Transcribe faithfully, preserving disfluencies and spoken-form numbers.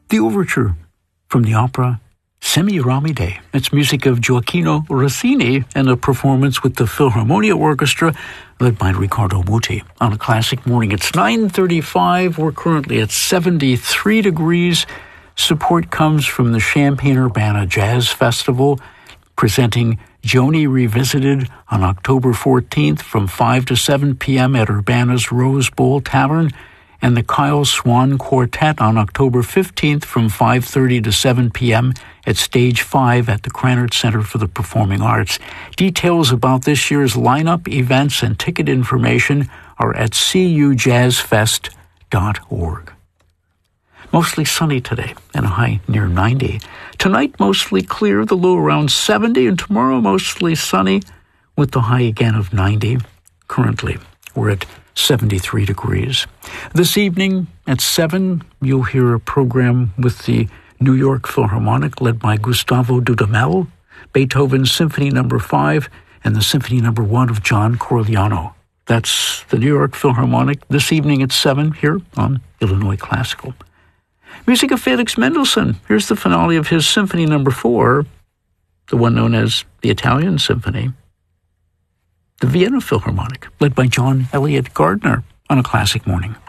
The overture from the opera Semiramide. It's music of Gioacchino Rossini and a performance with the Philharmonia Orchestra led by Riccardo Muti. On a classic morning, it's nine thirty-five. We're currently at seventy-three degrees. Support comes from the Champaign-Urbana Jazz Festival, presenting Joni Revisited on October fourteenth from five to seven p.m. at Urbana's Rose Bowl Tavern, and the Kyle Swan Quartet on October fifteenth from five thirty to seven p.m. at Stage five at the Krannert Center for the Performing Arts. Details about this year's lineup, events, and ticket information are at c u jazz fest dot org. Mostly sunny today and a high near ninety. Tonight, mostly clear, the low around seventy, and tomorrow mostly sunny with the high again of ninety. Currently, we're at seventy-three degrees. This evening at seven, you'll hear a program with the New York Philharmonic led by Gustavo Dudamel, Beethoven's Symphony Number five, and the Symphony Number one of John Corigliano. That's the New York Philharmonic this evening at seven here on Illinois Classical. Music of Felix Mendelssohn. Here's the finale of his Symphony Number four, the one known as the Italian Symphony. The Vienna Philharmonic, led by John Elliott Gardner, on a classic morning.